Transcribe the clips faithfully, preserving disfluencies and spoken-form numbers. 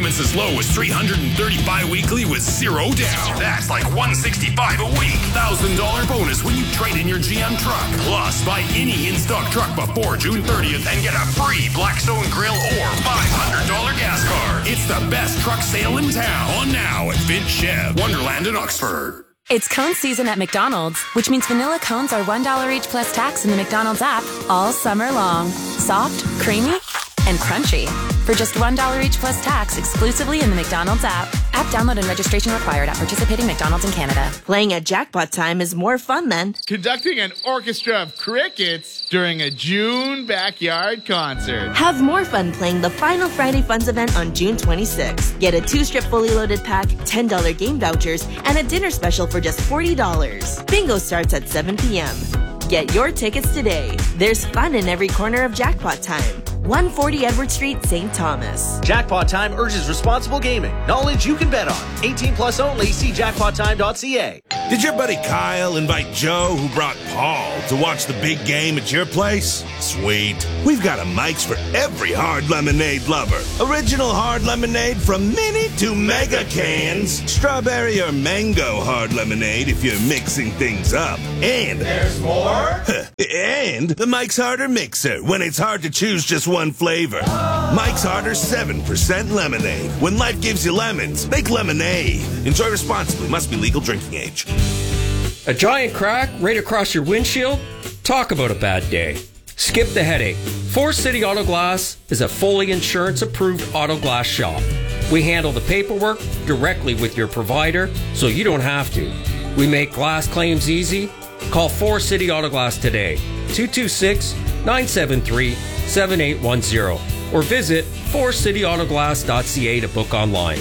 payments as low as three hundred thirty-five weekly with zero down. That's like one hundred sixty-five a week. one thousand dollars bonus when you trade in your G M truck. Plus, buy any in-stock truck before June thirtieth and get a free Blackstone grill or five hundred dollars gas card. It's the best truck sale in town. On now at Vince Chev, Wonderland in Oxford. It's cone season at McDonald's, which means vanilla cones are one dollar each plus tax in the McDonald's app all summer long. Soft, creamy, and crunchy. For just one dollar each plus tax exclusively in the McDonald's app. App download and registration required at participating McDonald's in Canada. Playing at Jackpot Time is more fun than conducting an orchestra of crickets during a June backyard concert. Have more fun playing the Final Friday Funds event on June twenty-sixth. Get a two-strip fully loaded pack, ten dollars game vouchers, and a dinner special for just forty dollars. Bingo starts at seven p.m. Get your tickets today. There's fun in every corner of Jackpot Time. one forty Edward Street, Saint Thomas. Jackpot Time urges responsible gaming. Knowledge you can bet on. eighteen plus only. See jackpot time dot c a. Did your buddy Kyle invite Joe, who brought Paul, to watch the big game at your place? Sweet. We've got a Mike's for every hard lemonade lover. Original hard lemonade from mini to mega cans. Strawberry or mango hard lemonade if you're mixing things up. And there's more? And the Mike's Harder Mixer when it's hard to choose just one flavor. Mike's Harder seven percent lemonade. When life gives you lemons, make lemonade. Enjoy responsibly. Must be legal drinking age. A giant crack right across your windshield? Talk about a bad day. Skip the headache. Forest City Auto Glass is a fully insurance-approved auto glass shop. We handle the paperwork directly with your provider, so you don't have to. We make glass claims easy. Call Forest City Auto Glass today, two two six, nine seven three, seven eight one zero, or visit forest city auto glass dot c a to book online.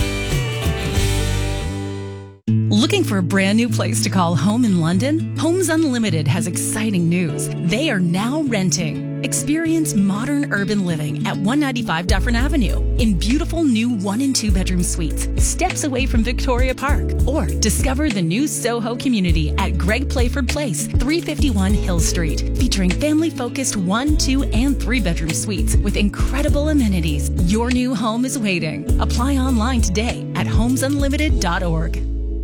Looking for a brand new place to call home in London? Homes Unlimited has exciting news. They are now renting. Experience modern urban living at one ninety-five Dufferin Avenue in beautiful new one and two bedroom suites, steps away from Victoria Park. Or discover the new Soho community at Greg Playford Place, three fifty-one Hill Street, featuring family-focused one, two, and three bedroom suites with incredible amenities. Your new home is waiting. Apply online today at homes unlimited dot org.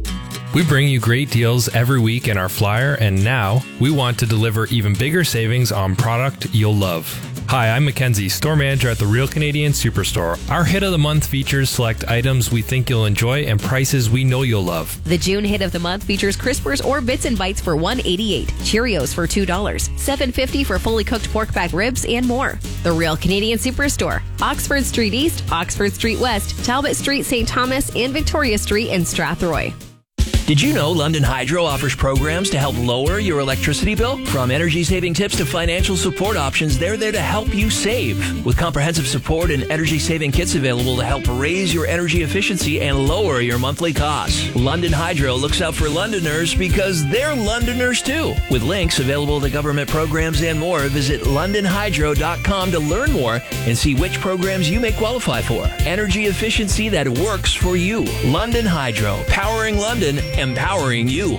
We bring you great deals every week in our flyer, and now we want to deliver even bigger savings on product you'll love. Hi, I'm Mackenzie, store manager at the Real Canadian Superstore. Our hit of the month features select items we think you'll enjoy and prices we know you'll love. The June hit of the month features Crispers or Bits and Bites for one eighty-eight, Cheerios for two dollars, seven fifty for fully cooked pork back ribs, and more. The Real Canadian Superstore, Oxford Street East, Oxford Street West, Talbot Street, Saint Thomas, and Victoria Street in Strathroy. Did you know London Hydro offers programs to help lower your electricity bill? From energy-saving tips to financial support options, they're there to help you save. With comprehensive support and energy-saving kits available to help raise your energy efficiency and lower your monthly costs. London Hydro looks out for Londoners because they're Londoners too. With links available to government programs and more, visit london hydro dot com to learn more and see which programs you may qualify for. Energy efficiency that works for you. London Hydro, powering London, empowering you.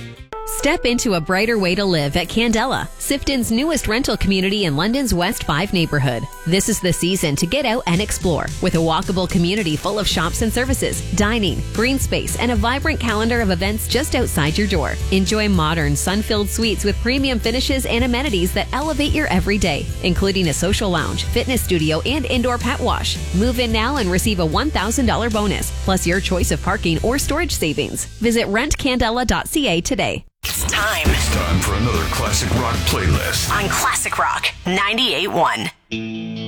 Step into a brighter way to live at Candela, Sifton's newest rental community in London's West five neighborhood. This is the season to get out and explore, with a walkable community full of shops and services, dining, green space, and a vibrant calendar of events just outside your door. Enjoy modern, sun-filled suites with premium finishes and amenities that elevate your everyday, including a social lounge, fitness studio, and indoor pet wash. Move in now and receive a one thousand dollars bonus, plus your choice of parking or storage savings. Visit rent candela dot c a today. It's time. It's time for another classic rock playlist on Classic Rock ninety-eight point one.